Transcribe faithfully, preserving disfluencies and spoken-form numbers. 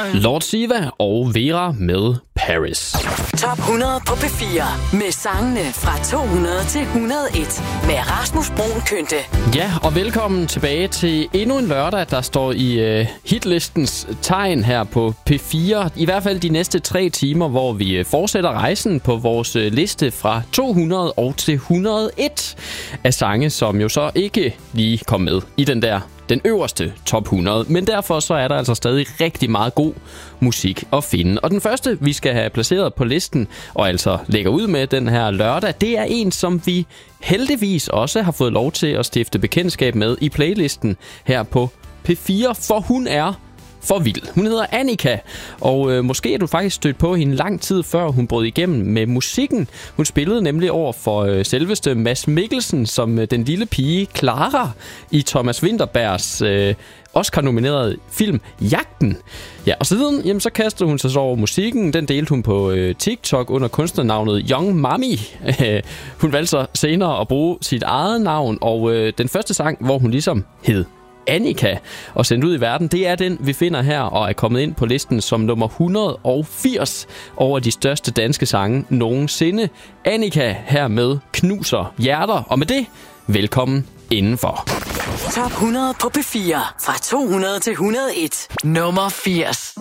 Lord Siva og Vera med Paris. Top hundrede på P fire med sangene fra to hundrede til et hundrede og et med Rasmus Bruun Kynte. Ja, og velkommen tilbage til endnu en lørdag, der står i uh, hitlistens tegn her på P fire. I hvert fald de næste tre timer, hvor vi uh, fortsætter rejsen på vores uh, liste fra to hundrede og til et hundrede og et af sange, som jo så ikke lige kom med i den der den øverste top hundrede. Men derfor så er der altså stadig rigtig meget god musik at finde. Og den første, vi skal have placeret på listen, og altså lægger ud med den her lørdag, det er en, som vi heldigvis også har fået lov til at stifte bekendtskab med i playlisten her på P fire, for hun er for vild. Hun hedder Annika, og øh, måske er du faktisk stødt på hende lang tid før hun brød igennem med musikken. Hun spillede nemlig over for øh, selveste Mads Mikkelsen som øh, den lille pige Clara i Thomas Vinterbergs øh, Oscar-nominerede film Jagten. Ja, og siden jamen, så kastede hun sig så over musikken. Den delte hun på øh, TikTok under kunstnernavnet Young Mami. Hun valgte så senere at bruge sit eget navn, og øh, den første sang, hvor hun ligesom hed Annika og sendt ud i verden, det er den, vi finder her og er kommet ind på listen som nummer et hundrede og firs over de største danske sange nogensinde. Annika her med Knuser Hjerter, og med det, velkommen indenfor. Top hundrede på P fire fra to hundrede til et hundrede og et. Nummer firs.